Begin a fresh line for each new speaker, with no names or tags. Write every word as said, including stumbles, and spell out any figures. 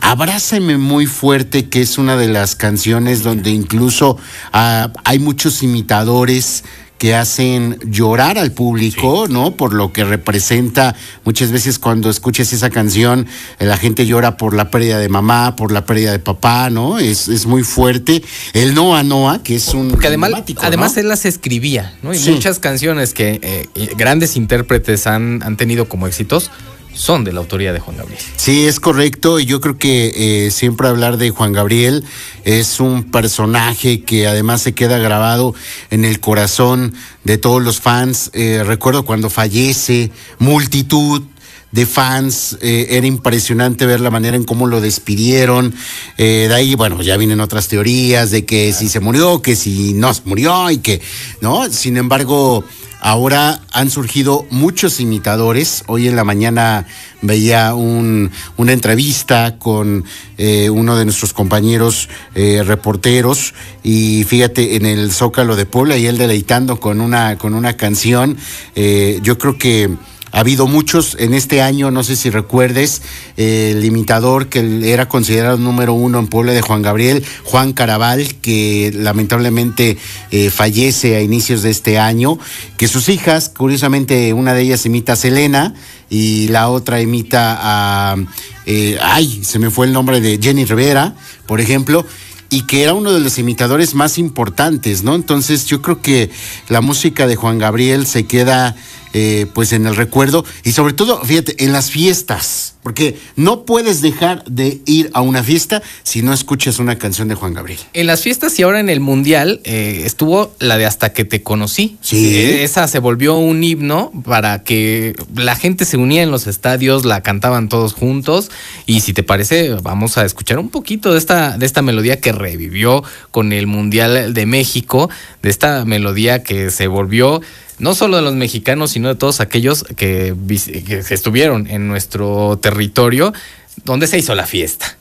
Abrázame muy fuerte, que es una de las canciones donde incluso uh, hay muchos imitadores que hacen llorar al público, sí, ¿no? Por lo que representa. Muchas veces cuando escuchas esa canción, la gente llora por la pérdida de mamá, por la pérdida de papá, ¿no? Es, es muy fuerte. El Noa Noa, que es un...
Porque además, además ¿no? él las escribía, ¿no? Y sí, muchas canciones que eh, grandes intérpretes han, han tenido como éxitos son de la autoría de Juan Gabriel.
Sí, es correcto, y yo creo que eh, siempre hablar de Juan Gabriel es un personaje que además se queda grabado en el corazón de todos los fans. Eh, recuerdo cuando fallece, multitud de fans, eh, era impresionante ver la manera en cómo lo despidieron. Eh, de ahí, bueno, ya vienen otras teorías de que si se murió, que si no se murió y que, ¿no? Sin embargo, ahora han surgido muchos imitadores. Hoy en la mañana veía un, una entrevista con eh, uno de nuestros compañeros eh, reporteros, y fíjate, en el Zócalo de Puebla, y él deleitando con una, con una canción. Eh, yo creo que ha habido muchos en este año, no sé si recuerdes, eh, el imitador que era considerado número uno en Puebla de Juan Gabriel, Juan Caraval, que lamentablemente eh, fallece a inicios de este año, que sus hijas, curiosamente, una de ellas imita a Selena y la otra imita a, eh, ay, se me fue el nombre de Jenny Rivera, por ejemplo, y que era uno de los imitadores más importantes, ¿no? Entonces yo creo que la música de Juan Gabriel se queda eh, pues en el recuerdo, y sobre todo, fíjate, en las fiestas, porque no puedes dejar de ir a una fiesta si no escuchas una canción de Juan Gabriel.
En las fiestas y ahora en el Mundial eh, estuvo la de Hasta que te conocí.
Sí.
Eh, esa se volvió un himno para que la gente se unía en los estadios, la cantaban todos juntos, y si te parece, vamos a escuchar un poquito de esta, de esta melodía que revivió con el Mundial de México, de esta melodía que se volvió no solo de los mexicanos, sino de todos aquellos que, que estuvieron en nuestro territorio donde se hizo la fiesta.